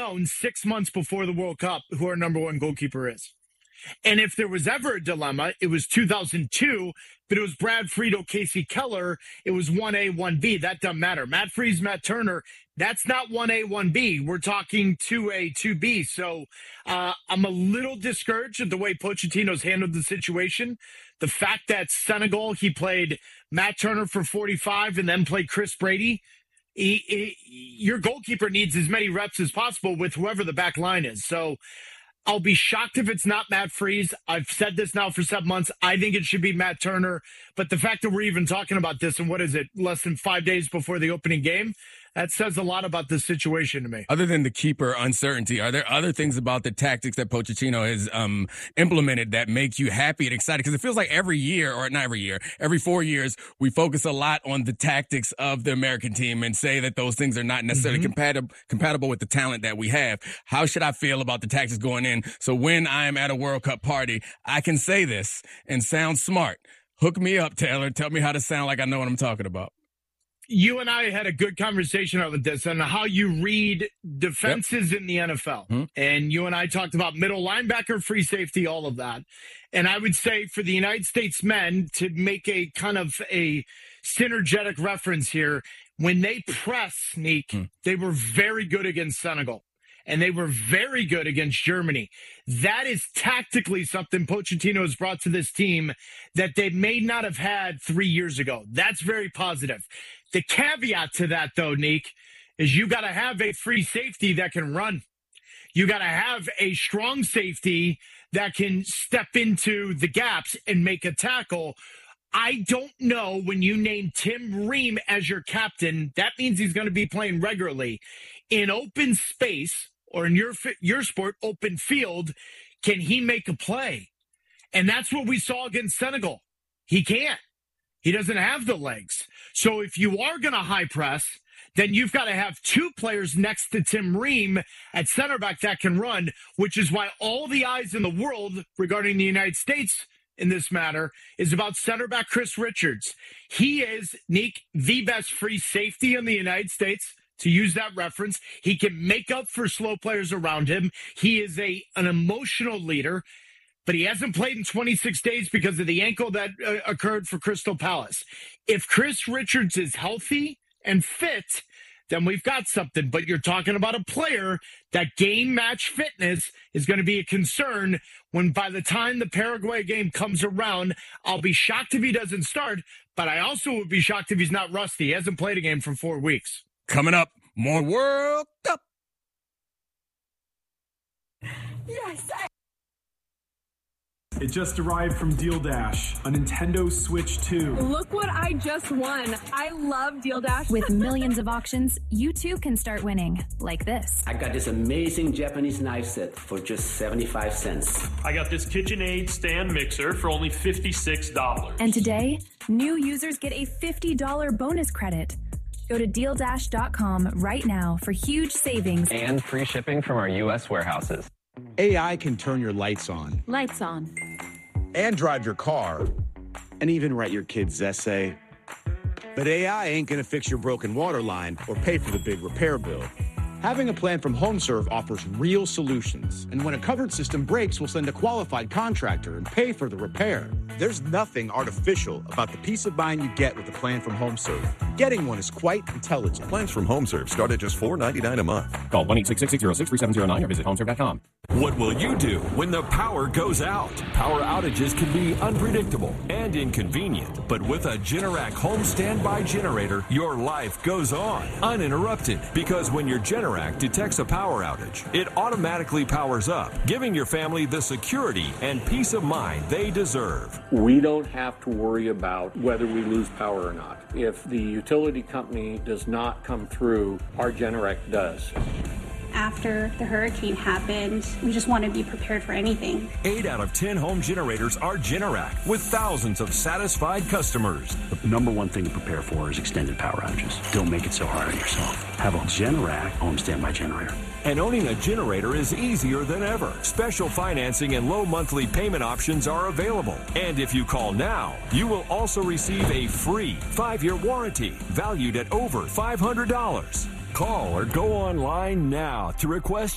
known 6 months before the World Cup who our number one goalkeeper is. And if there was ever a dilemma, it was 2002, but it was Brad Friedel, Casey Keller. It was 1A, 1B. That doesn't matter. Matt Freese, Matt Turner, that's not 1A, 1B. We're talking 2A, 2B. So I'm a little discouraged at the way Pochettino's handled the situation. The fact that Senegal, he played Matt Turner for 45 and then played Chris Brady. Your goalkeeper needs as many reps as possible with whoever the back line is. So I'll be shocked if it's not Matt Freese. I've said this now for 7 months. I think it should be Matt Turner. But the fact that we're even talking about this, and what is it, less than 5 days before the opening game, that says a lot about this situation to me. Other than the keeper uncertainty, are there other things about the tactics that Pochettino has implemented that make you happy and excited? Because it feels like every year, or not every year, every 4 years, we focus a lot on the tactics of the American team and say that those things are not necessarily compatible with the talent that we have. How should I feel about the tactics going in so when I am at a World Cup party, I can say this and sound smart? Hook me up, Taylor. Tell me how to sound like I know what I'm talking about. You and I had a good conversation over this on how you read defenses in the NFL. And you and I talked about middle linebacker, free safety, all of that. And I would say for the United States men, to make a kind of a synergetic reference here, when they press, Neek, they were very good against Senegal. And they were very good against Germany. That is tactically something Pochettino has brought to this team that they may not have had 3 years ago. That's very positive. The caveat to that, though, Neek, is you got to have a free safety that can run. You got to have a strong safety that can step into the gaps and make a tackle. I don't know, when you name Tim Ream as your captain, that means he's going to be playing regularly. In open space, or in your sport, open field, can he make a play? And that's what we saw against Senegal. He can't. He doesn't have the legs. So if you are going to high press, then you've got to have two players next to Tim Ream at center back that can run, which is why all the eyes in the world regarding the United States in this matter is about center back Chris Richards. He is, Neek, the best free safety in the United States. To use that reference, he can make up for slow players around him. He is an emotional leader, but he hasn't played in 26 days because of the ankle that occurred for Crystal Palace. If Chris Richards is healthy and fit, then we've got something. But you're talking about a player that game match fitness is going to be a concern when by the time the Paraguay game comes around. I'll be shocked if he doesn't start, but I also would be shocked if he's not rusty. He hasn't played a game for 4 weeks. Coming up, more World Cup. Yes! It just arrived from Deal Dash, a Nintendo Switch 2. Look what I just won. I love Deal Dash. With millions of auctions, you too can start winning, like this. I got this amazing Japanese knife set for just 75 cents. I got this KitchenAid stand mixer for only $56. And today, new users get a $50 bonus credit. Go to DealDash.com right now for huge savings and free shipping from our U.S. warehouses. AI can turn your lights on. Lights on. And drive your car. And even write your kid's essay. But AI ain't gonna fix your broken water line or pay for the big repair bill. Having a plan from HomeServe offers real solutions. And when a covered system breaks, we'll send a qualified contractor and pay for the repair. There's nothing artificial about the peace of mind you get with a plan from HomeServe. Getting one is quite intelligent. Plans from HomeServe start at just $4.99 a month. Call 1-866-606-3709 or visit HomeServe.com. What will you do when the power goes out? Power outages can be unpredictable and inconvenient, but with a Generac home standby generator, your life goes on uninterrupted, because when your Generac detects a power outage, it automatically powers up, giving your family the security and peace of mind they deserve. We don't have to worry about whether we lose power or not. If the utility company does not come through, our Generac does. After the hurricane happened, we just want to be prepared for anything. 8 out of 10 home generators are Generac, with thousands of satisfied customers. The number one thing to prepare for is extended power outages. Don't make it so hard on yourself. Have a Generac home standby generator. And owning a generator is easier than ever. Special financing and low monthly payment options are available. And if you call now, you will also receive a free 5-year warranty valued at over $500. Call or go online now to request